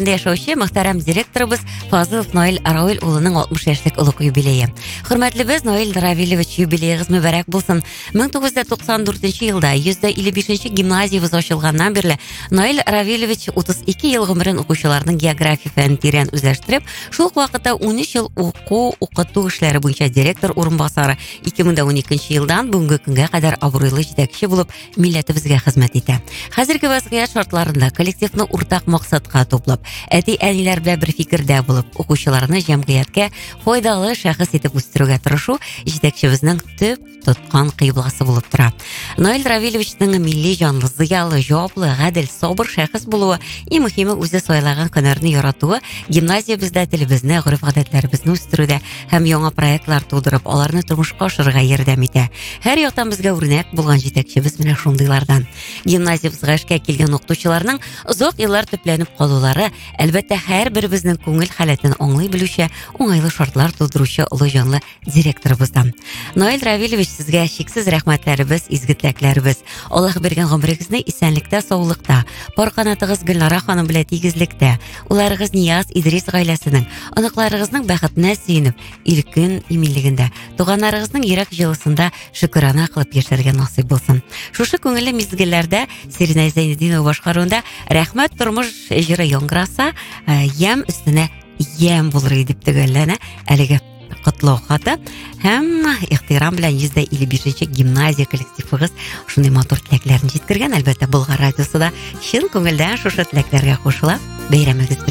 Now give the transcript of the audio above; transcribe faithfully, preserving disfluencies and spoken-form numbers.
шәһәрендә яшәүче мөхтәрәм директорыбыз Фазылов Наил Равил улының алтмыш яшьлек олуг юбилее. Хөрмәтлебез Наил Равилович, юбилеегыз мөбарәк булсын. мең тугыз йөз туксан дүртенче елда йөз илле бишенче гимназиябыз ачылганнан бирле Наил Равилович утыз ике ел гомерен укучыларның география фәнен тирән үзләштереп, шул ук вакытта ун өч ел уку, укыту эшләре буенча директор урынбасары, ике мең уникенче елдан бүгенге көнгә кадәр абруйлы җитәкче булып милләтебезгә хезмәт итә. Хәзерге вазгыять шартларында коллективны уртак максатка туплап, әти-әниләр белән бер фикердә булып, укучыларны җәмгыятькә файдалы шәхес итеп үстерүгә тырышу җитәкчебезнең төп тоткан кыйбласы булып тора. Наил Равиловичның милли җанлы, зыялы, җаваплы, гадел, сабыр шәхес булуы, и мөһиме үзе сайлаган һөнәрне яратуы, гимназиябездә телебезне, гореф-гадәтләребезне үстерүдә һәм яңа проектлар тудырып, аларны тормышка ашырырга ярдәм итә. Һәр яктан безгә үрнәк булган җитәкчебез менә шундыйлардан. Гимназиябызга эшкә килгән укытучыларның озак еллар төпләнеп калулары, әлбәттә, һәрберебезнең күңел халәтен аңлый белүче, уңайлы шартлар тудыручы олы җанлы директорыбыздан. Наил Равилович, сезгә чиксез рәхмәтләребез, изге теләкләребез. Аллаһ биргән гомерегезне исәнлектә, саулыкта, пар канатыгыз Гөлнара ханым белән тигезлектә, уларыгыз Нияз, Идрис гаиләсенең, аныкларыгызның бәхетенә сөенеп, иркен иминлегендә, туганнарыгызның йөрәк җылысында шөкранә кылып яшәргә насыйп булсын. Шушы күңелле мизгелләрдә Сиринә Зәйнетдинова башкаруында рәхмәт тормыш җыры яңгыраса, ям өстенә ям булыр дип төгәлләнә әлеге котлау хаты һәм ихтирам белән йөз илле бишенче гимназия коллективыгыз шундый матур теләкләрен җиткергән. Әлбәттә, Болгар радиосы да чын күңелдән шушы теләкләргә кушыла. Бәйрәмегез